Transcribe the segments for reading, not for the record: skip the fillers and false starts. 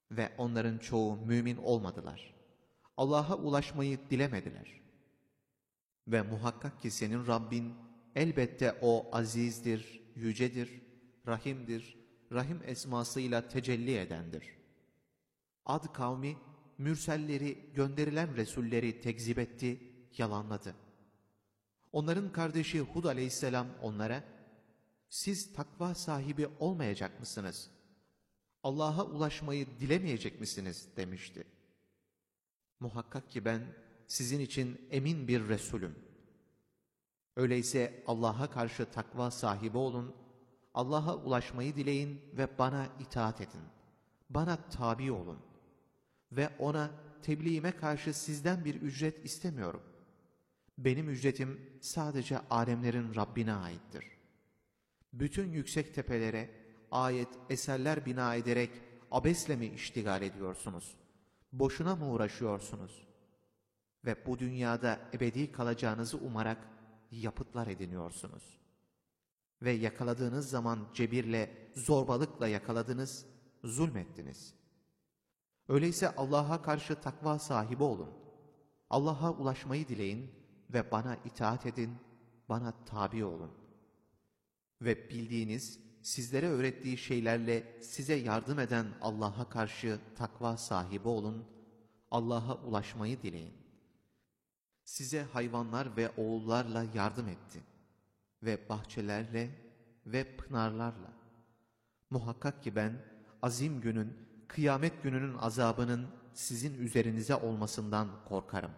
ve onların çoğu mümin olmadılar. Allah'a ulaşmayı dilemediler. Ve muhakkak ki senin Rabbin elbette o azizdir, yücedir, rahimdir, rahim esmasıyla tecelli edendir. Ad kavmi, mürselleri, gönderilen resulleri tekzip etti, yalanladı. Onların kardeşi Hud aleyhisselam onlara, siz takva sahibi olmayacak mısınız? Allah'a ulaşmayı dilemeyecek misiniz? Demişti. Muhakkak ki ben sizin için emin bir Resulüm. Öyleyse Allah'a karşı takva sahibi olun, Allah'a ulaşmayı dileyin ve bana itaat edin. Bana tabi olun. Ve ona tebliğime karşı sizden bir ücret istemiyorum. Benim ücretim sadece alemlerin Rabbine aittir. Bütün yüksek tepelere ayet, eserler bina ederek abesle mi iştigal ediyorsunuz? Boşuna mı uğraşıyorsunuz? Ve bu dünyada ebedi kalacağınızı umarak yapıtlar ediniyorsunuz. Ve yakaladığınız zaman cebirle, zorbalıkla yakaladınız, zulmettiniz. Öyleyse Allah'a karşı takva sahibi olun. Allah'a ulaşmayı dileyin ve bana itaat edin, bana tabi olun. Ve bildiğiniz, sizlere öğrettiği şeylerle size yardım eden Allah'a karşı takva sahibi olun, Allah'a ulaşmayı dileyin. Size hayvanlar ve oğullarla yardım etti ve bahçelerle ve pınarlarla. Muhakkak ki ben azim günün, kıyamet gününün azabının sizin üzerinize olmasından korkarım.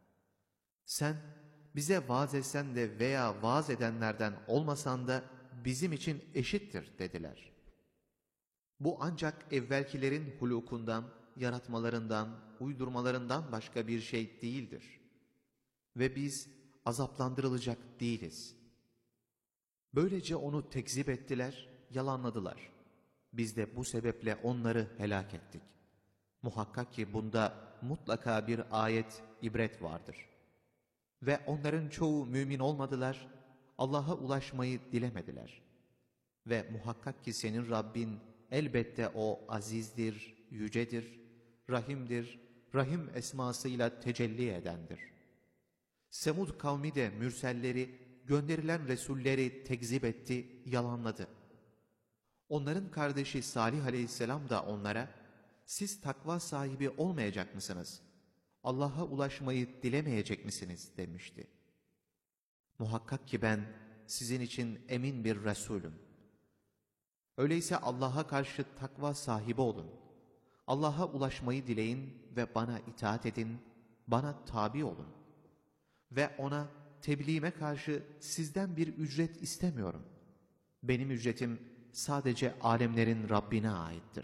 Sen bize vaaz etsen de veya vaaz edenlerden olmasan da bizim için eşittir dediler. Bu ancak evvelkilerin hulukundan, yaratmalarından, uydurmalarından başka bir şey değildir. Ve biz azaplandırılacak değiliz. Böylece onu tekzip ettiler, yalanladılar. Biz de bu sebeple onları helak ettik. Muhakkak ki bunda mutlaka bir ayet, ibret vardır. Ve onların çoğu mümin olmadılar, Allah'a ulaşmayı dilemediler. Ve muhakkak ki senin Rabbin elbette o azizdir, yücedir, rahimdir, rahim esmasıyla tecelli edendir. Semud kavmi de mürselleri, gönderilen resulleri tekzip etti, yalanladı. Onların kardeşi Salih aleyhisselam da onlara, siz takva sahibi olmayacak mısınız? Allah'a ulaşmayı dilemeyecek misiniz? Demişti. Muhakkak ki ben sizin için emin bir Resulüm. Öyleyse Allah'a karşı takva sahibi olun. Allah'a ulaşmayı dileyin ve bana itaat edin, bana tabi olun. Ve ona tebliğime karşı sizden bir ücret istemiyorum. Benim ücretim sadece alemlerin Rabbine aittir.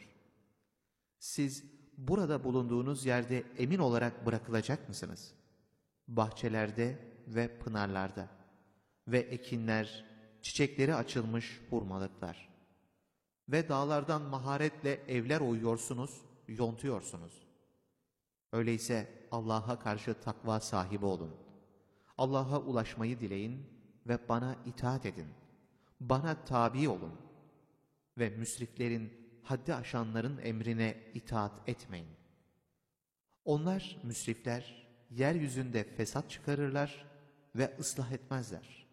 Siz burada bulunduğunuz yerde emin olarak bırakılacak mısınız? Bahçelerde ve pınarlarda ve ekinler, çiçekleri açılmış hurmalıklar ve dağlardan maharetle evler oyuyorsunuz, yontuyorsunuz. Öyleyse Allah'a karşı takva sahibi olun. Allah'a ulaşmayı dileyin ve bana itaat edin. Bana tabi olun. Ve müsriflerin, haddi aşanların emrine itaat etmeyin. Onlar, müsrifler, yeryüzünde fesat çıkarırlar ve ıslah etmezler.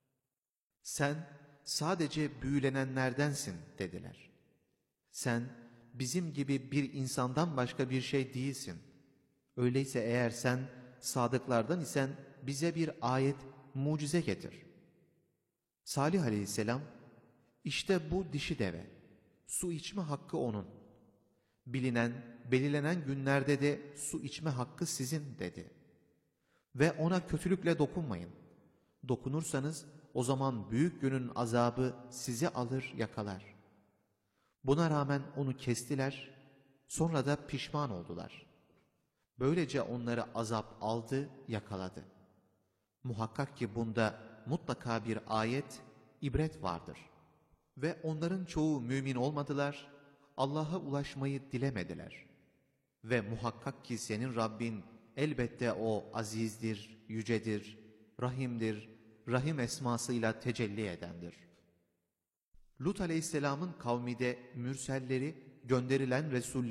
Sen sadece büyülenenlerdensin dediler. Sen bizim gibi bir insandan başka bir şey değilsin. Öyleyse eğer sen sadıklardan isen bize bir ayet, mucize getir. Salih aleyhisselam, işte bu dişi deve, su içme hakkı onun. Bilinen, belirlenen günlerde de su içme hakkı sizin dedi. Ve ona kötülükle dokunmayın. Dokunursanız o zaman büyük günün azabı sizi alır yakalar. Buna rağmen onu kestiler, sonra da pişman oldular. Böylece onları azap aldı, yakaladı. Muhakkak ki bunda mutlaka bir ayet, ibret vardır. Ve onların çoğu mümin olmadılar, Allah'a ulaşmayı dilemediler. Ve muhakkak ki senin Rabbin elbette o azizdir, yücedir, rahimdir, rahim esmasıyla tecelli edendir. Lut aleyhisselamın kavmi de mürselleri, gönderilen Resulleri